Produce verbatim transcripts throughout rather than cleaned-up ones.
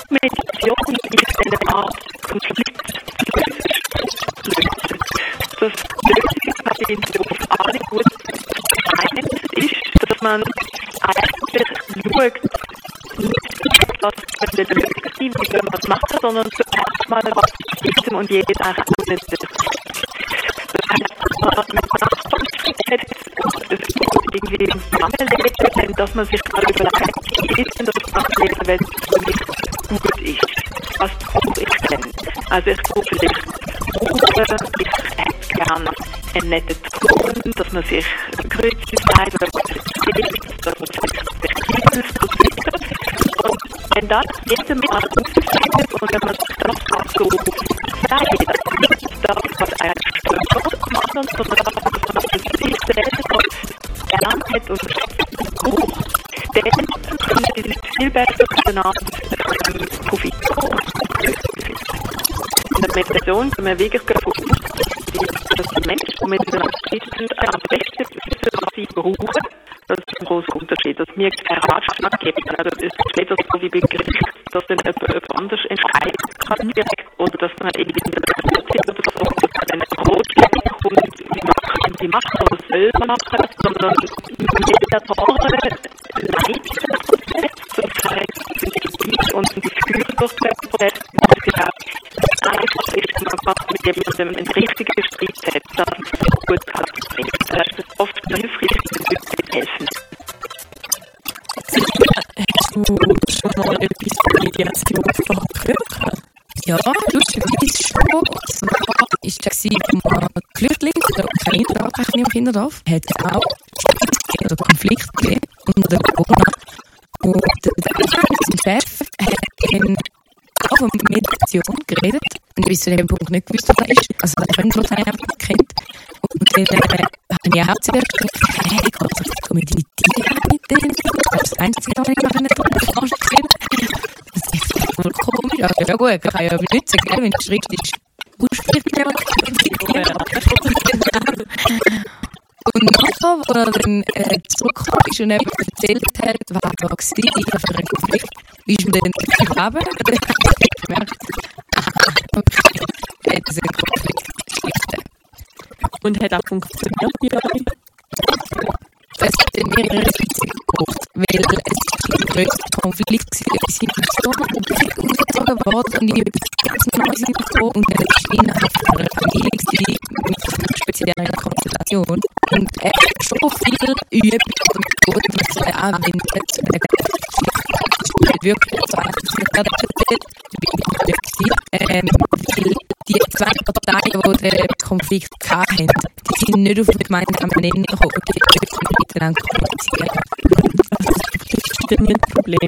Meditation ist eine Art Konfliktlösung. Das Lösungspapier auf alle gut vereint ist, dass man eigentlich schaut, nicht was für eine Lösung, wie man es macht, sondern zuerst mal, was jedem und jedes eigentlich unnötig ist. Das heißt, man hat irgendwie Mangelleben, dass man sich mal überlegt, wie ist denn das Leben, wenn es für mich gut ist? Was brauche ich denn? Also ich brauche vielleicht Ruhe, ich hätte gerne einen netten Ton, dass man sich Grüße sagt oder was es ist, dass man sich hilft und so weiter. Und wenn das jedem Mal aufzählt und wenn man sich das auch so sagt, nicht das, was eigentlich stört am anderen, sondern das, was man für sich selber gelernt hat und braucht, dann können sie sich viel besser voneinander profitieren. In der Meditation sind wir wirklich davon aus, dass die Menschen, die miteinander sind, am besten wissen, was sie brauchen. Das ist ein großer Unterschied, dass wir keinen Ratschlag geben. Also das ist nicht so wie bei Gericht, dass dann jemand anders entscheiden kann direkt, oder dass man irgendwie in der Situation oder so, dass man dann einen Ratschlag bekommt, wie man sie macht oder soll machen, sondern Mediatoren leiten den Prozess, das heißt, die und die Gefühle durch den Prozess, das ist auch einfach ist, man mit jemandem einen richtigen Streit hat, dann gut kann es nicht. Das ist oft hilfreich, wenn wir helfen. Hast du schon mal etwas von Mediation gehört? Ja, lustigerweise schon. Das war vom Flüchtling oder Ukrainer, auch im Kinderdorf. Hat es auch Streit oder Konflikt gegeben unter Corona. Und der Chef hat dann auch von Meditation geredet. Und bis zu dem Punkt nicht gewusst, was das ist. Also, der Freund, den er einfach kennt. Und dann äh, haben wir auch zuerst gesagt, hey, ich kann doch meditieren mit denen. Das ist das Einzige, was ich noch nicht drauf geschrieben habe. Das ist voll komisch. Also, ja gut, ich kann ja benutzen, gell, wenn die Schrift ist. Aussprechbar. Und nachher, wo er dann äh, zurückkam ist und etwas erzählt hat, was er da war, für einen Konflikt, ist mir dann gegeben. Und dann habe ich gemerkt, okay, jetzt ist ein Konfliktgeschichte. Und hat auch funktioniert bei euch? Es hat dann mehrere Sitzungen gebraucht, weil es der grösste Konflikt war, bis hin zu umgezogen worden und ich habe ganz neu gekommen und dann war ich innerhalb einer Familie mit einer speziellen Konstellation. Und er hat schon viel übt und Methoden, die so anwendet. Es ist wirklich so einfach, dass ich gerade erzählt habe, ähm, weil die zwei Parteien, die den Konflikt hatten, die sind nicht auf den gemeinsamen Nenner gekommen, die dürfen miteinander kommunizieren. Also das ist dann nicht ein Problem.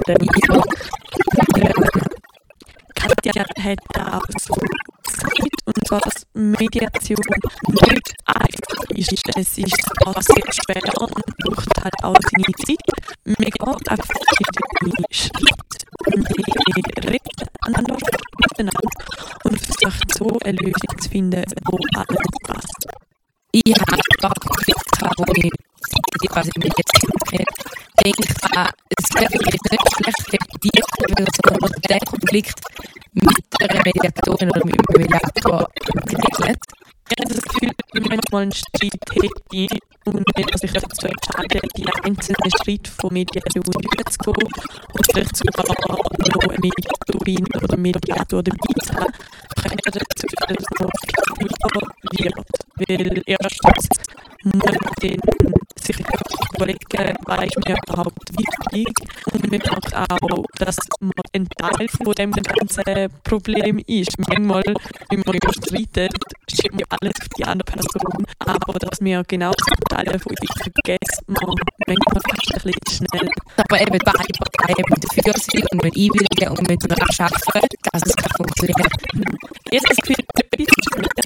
Äh, Katja hat auch so gesagt, und zwar, dass Mediation nicht einfach ist. Es ist auch sehr schwer und braucht halt auch seine Zeit. Man geht einfach verschiedene Schritte, man redet aneinander miteinander und versucht so eine Lösung zu finden, die allen passt. Ich habe ein paar Konflikte, wo ich die quasi Mediation kenne. Ich denke, es wäre vielleicht nicht schlecht repetiert, sondern der Konflikt mit einer Mediatorin oder mit einem Mediator geregelt. Ich habe das Gefühl, wenn man mal einen Streit hätte und man sich dazu entscheidet, die einzelnen Schritte von Mediation durchzugehen und vielleicht sogar noch eine Mediatorin oder Mediator dabei zu haben, kann ich dazu führen, dass es noch viel wird. Weil erstens muss man dann sich überlegen, was ist mir überhaupt wichtig und man merkt auch, dass man ein Teil von dem ganzen Problem ist. Manchmal, wenn man überstreitet, schiebt man alles auf die andere Person, aber dass wir genau so Teile davon vergessen, man manchmal fast ein bisschen schnell. Aber eben beide Parteien dafür sind und mit einwilligen und mit daran arbeiten, dass es kann funktionieren. Ich habe das Gefühl, etwas schneller